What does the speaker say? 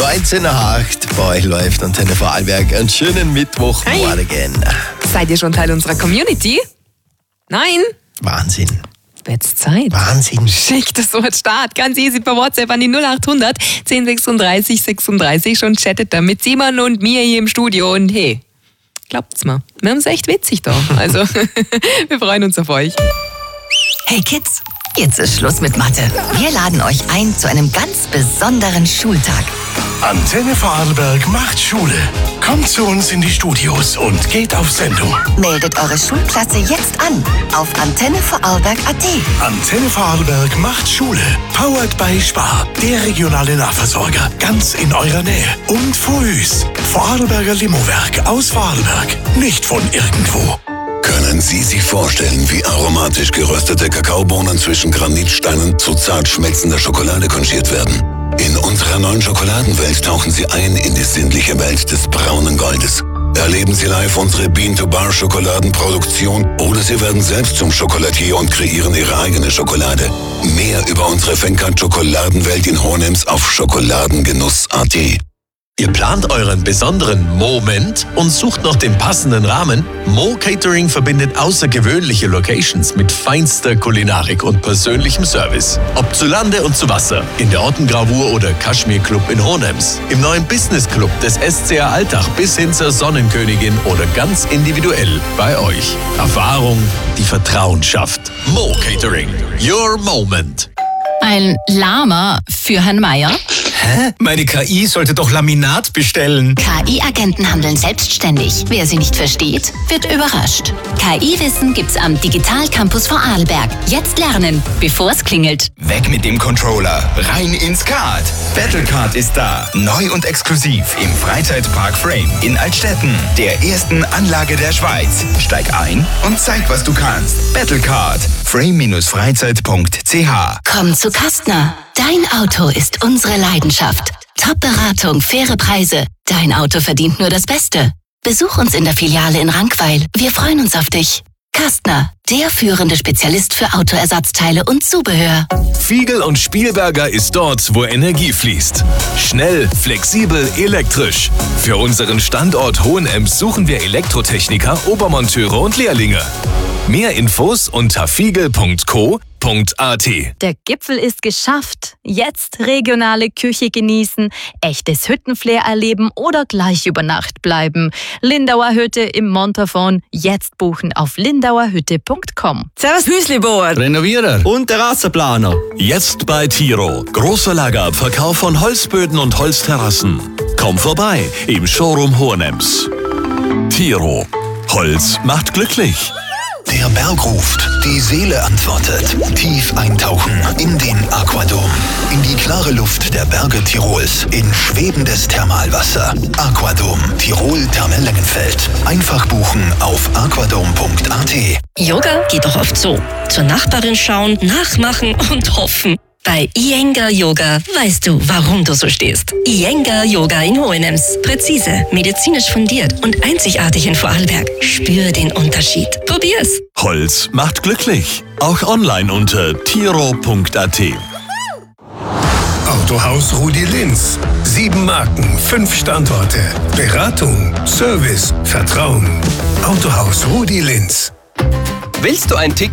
19 nach 8 bei euch läuft Antenne Vorarlberg. Einen schönen Mittwochmorgen. Seid ihr schon Teil unserer Community? Nein? Wahnsinn. Wird's Zeit. Wahnsinn. Schickt es so als Start. Ganz easy per WhatsApp an die 0800 1036 36. Schon chattet da mit Simon und mir hier im Studio. Und hey, glaubt's mal, wir haben's echt witzig da. Also, wir freuen uns auf euch. Hey Kids, jetzt ist Schluss mit Mathe. Wir laden euch ein zu einem ganz besonderen Schultag. Antenne Vorarlberg macht Schule. Kommt zu uns in die Studios und geht auf Sendung. Meldet eure Schulklasse jetzt an auf antennevorarlberg.at. Antenne Vorarlberg macht Schule. Powered by Spar, der regionale Nahversorger. Ganz in eurer Nähe. Und Fouhüs, Vorarlberger Limowerk aus Vorarlberg. Nicht von irgendwo. Können Sie sich vorstellen, wie aromatisch geröstete Kakaobohnen zwischen Granitsteinen zu zart schmelzender Schokolade konchiert werden? In unserer neuen Schokoladenwelt tauchen Sie ein in die sinnliche Welt des braunen Goldes. Erleben Sie live unsere Bean-to-Bar-Schokoladenproduktion oder Sie werden selbst zum Schokolatier und kreieren Ihre eigene Schokolade. Mehr über unsere Fenkat-Schokoladenwelt in Hohenems auf schokoladengenuss.at. Ihr plant euren besonderen Moment und sucht noch den passenden Rahmen? Mo Catering verbindet außergewöhnliche Locations mit feinster Kulinarik und persönlichem Service. Ob zu Lande und zu Wasser, in der Ottengravur oder Kaschmir Club in Hohenems, im neuen Business Club des SCR Altach bis hin zur Sonnenkönigin oder ganz individuell bei euch. Erfahrung, die Vertrauen schafft. Mo Catering, your moment. Ein Lama für Herrn Meier. Hä? Meine KI sollte doch Laminat bestellen. KI-Agenten handeln selbstständig. Wer sie nicht versteht, wird überrascht. KI-Wissen gibt's am Digital Campus Vorarlberg. Jetzt lernen, bevor es klingelt. Weg mit dem Controller, rein ins Kart. Battlecard ist da. Neu und exklusiv im Freizeitpark Frame in Altstetten, der ersten Anlage der Schweiz. Steig ein und zeig, was du kannst. Battlecard. frame-freizeit.ch. Komm zu Kastner. Dein Auto ist unsere Leidenschaft. Top-Beratung, faire Preise. Dein Auto verdient nur das Beste. Besuch uns in der Filiale in Rankweil. Wir freuen uns auf dich. Kastner, der führende Spezialist für Autoersatzteile und Zubehör. Fiegel und Spielberger ist dort, wo Energie fließt. Schnell, flexibel, elektrisch. Für unseren Standort Hohenems suchen wir Elektrotechniker, Obermonteure und Lehrlinge. Mehr Infos unter fiegel.co.at. Der Gipfel ist geschafft. Jetzt regionale Küche genießen, echtes Hüttenflair erleben oder gleich über Nacht bleiben. Lindauer Hütte im Montafon. Jetzt buchen auf lindauerhütte.com. Servus Hüsliboer, Renovierer und Terrassenplaner. Jetzt bei Tiro. Großer Lagerabverkauf von Holzböden und Holzterrassen. Komm vorbei im Showroom Hohenems. Tiro. Holz macht glücklich. Der Berg ruft, die Seele antwortet. Tief eintauchen in den Aquadom. In die klare Luft der Berge Tirols. In schwebendes Thermalwasser. Aquadom, Tirol Thermellengenfeld. Einfach buchen auf aquadom.at. Yoga geht doch oft so. Zur Nachbarin schauen, nachmachen und hoffen. Bei Iyengar Yoga weißt du, warum du so stehst. Iyengar Yoga in Hohenems. Präzise, medizinisch fundiert und einzigartig in Vorarlberg. Spür den Unterschied. Probier's. Holz macht glücklich. Auch online unter tiro.at. Autohaus Rudi Linz. 7 Marken, 5 Standorte. Beratung, Service, Vertrauen. Autohaus Rudi Linz. Willst du ein Ticket